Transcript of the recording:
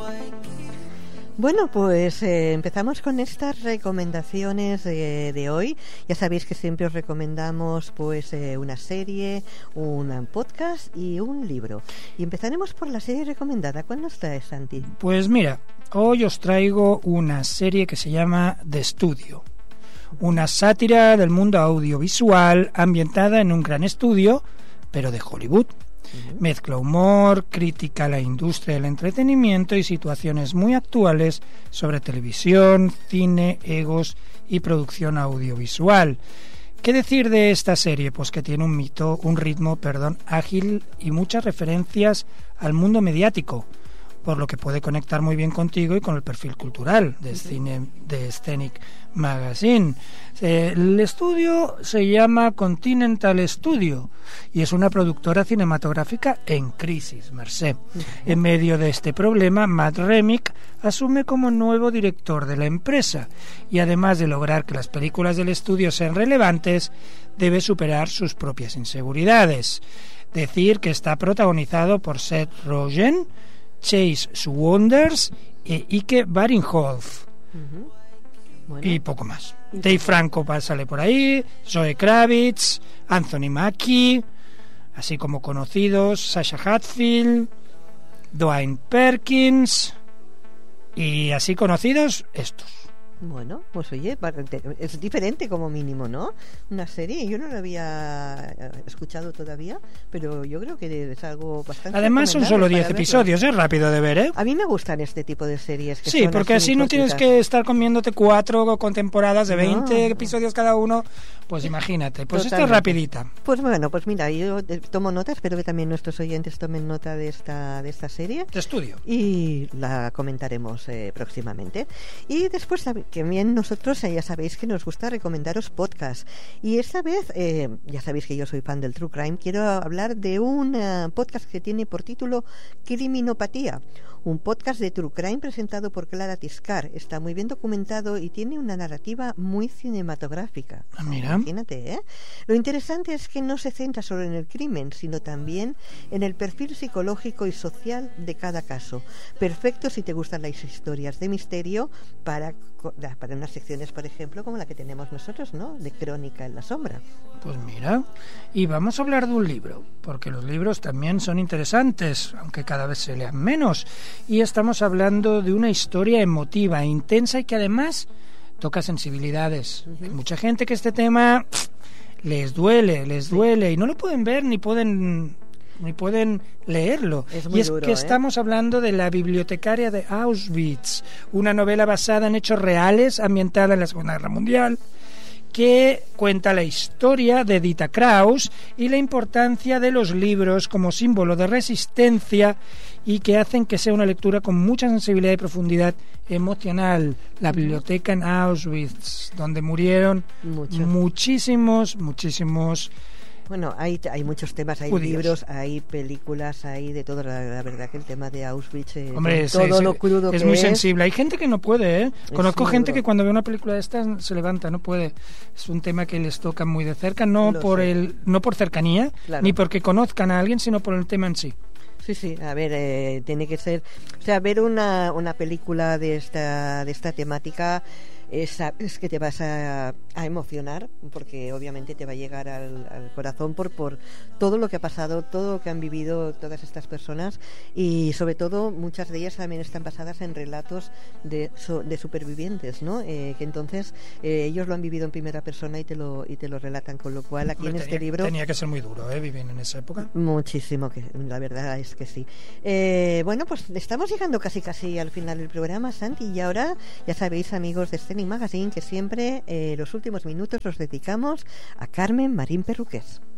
Bueno, pues empezamos con estas recomendaciones de hoy. Ya sabéis que siempre os recomendamos pues una serie, un podcast y un libro. Y empezaremos por la serie recomendada. ¿Cuál nos traes, Santi? Pues mira, hoy os traigo una serie que se llama The Studio. Una sátira del mundo audiovisual ambientada en un gran estudio, pero de Hollywood. Mezcla humor, crítica a la industria del entretenimiento y situaciones muy actuales sobre televisión, cine, egos y producción audiovisual. ¿Qué decir de esta serie? Pues que tiene un ritmo ágil y muchas referencias al mundo mediático, por lo que puede conectar muy bien contigo y con el perfil cultural de Scenic Magazine. El estudio se llama Continental Studio y es una productora cinematográfica en crisis, Mercè. En medio de este problema, Matt Remick asume como nuevo director de la empresa y además de lograr que las películas del estudio sean relevantes, debe superar sus propias inseguridades. Decir que está protagonizado por Seth Rogen, Chase Saunders e Ike Barinholtz. Bueno. Y poco más. Dave Franco sale por ahí, Zoe Kravitz, Anthony Mackie, así como conocidos Sasha Hatfield, Dwayne Perkins y así conocidos estos. Bueno, pues oye, es diferente como mínimo, ¿no? Una serie, yo no la había escuchado todavía, pero yo creo que es algo bastante... Además son solo 10 episodios, es rápido de ver, ¿eh? A mí me gustan este tipo de series. Que sí, son porque así no tienes que estar comiéndote 4 con temporadas de 20 episodios cada uno, pues imagínate, pues esta es rapidita. Pues bueno, pues mira, yo tomo nota, espero que también nuestros oyentes tomen nota de esta serie. De estudio. Y la comentaremos próximamente. Y después que bien nosotros ya sabéis que nos gusta recomendaros podcasts y esta vez ya sabéis que yo soy fan del True Crime. Quiero hablar de un podcast que tiene por título Criminopatía, un podcast de True Crime presentado por Clara Tiscar. Está muy bien documentado y tiene una narrativa muy cinematográfica. Mira. Imagínate, ¿eh? Lo interesante es que no se centra solo en el crimen, sino también en el perfil psicológico y social de cada caso. Perfecto si te gustan las historias de misterio para unas secciones, por ejemplo, como la que tenemos nosotros, ¿no? De Crónica en la Sombra. Pues mira, y vamos a hablar de un libro, porque los libros también son interesantes, aunque cada vez se lean menos. Y estamos hablando de una historia emotiva, intensa y que además toca sensibilidades. Hay mucha gente que este tema les duele y no lo pueden ver ni pueden leerlo. Y es duro, que estamos hablando de La bibliotecaria de Auschwitz, una novela basada en hechos reales ambientada en la Segunda Guerra Mundial, que cuenta la historia de Dita Kraus y la importancia de los libros como símbolo de resistencia y que hacen que sea una lectura con mucha sensibilidad y profundidad emocional. La biblioteca en Auschwitz, donde murieron muchísimos Bueno, hay muchos temas, hay judíos. Libros, hay películas, hay de todo. La verdad que el tema de Auschwitz, hombre, todo lo crudo que es muy sensible. Hay gente que no puede, ¿eh? Conozco gente que cuando ve una película de estas se levanta, no puede. Es un tema que les toca muy de cerca, no por cercanía, claro, ni porque conozcan a alguien, sino por el tema en sí. Sí, a ver, tiene que ser, o sea, ver una película de esta temática es que te vas a emocionar, porque obviamente te va a llegar al corazón por todo lo que ha pasado, todo lo que han vivido todas estas personas, y sobre todo muchas de ellas también están basadas en relatos de supervivientes, ¿no? Que entonces ellos lo han vivido en primera persona y te lo relatan, con lo cual aquí en este libro tenía que ser muy duro, vivir en esa época. Muchísimo, que la verdad es que sí. Bueno, pues estamos llegando casi al final del programa, Santi, y ahora ya sabéis, amigos de Scenic Magazine, que siempre los últimos minutos los dedicamos a Carmen Marín Perruqués.